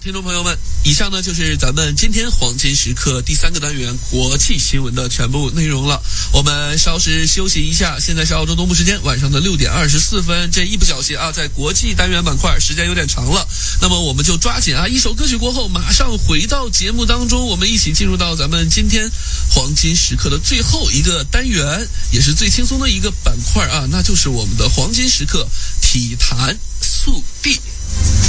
听众朋友们，以上呢就是咱们今天黄金时刻第3个单元国际新闻的全部内容了。我们稍事休息一下，现在是澳洲东部时间晚上的6点24分。这一不小心啊，在国际单元板块时间有点长了，那么我们就抓紧啊，一首歌曲过后马上回到节目当中，我们一起进入到咱们今天黄金时刻的最后一个单元，也是最轻松的一个板块啊，那就是我们的黄金时刻体坛速递。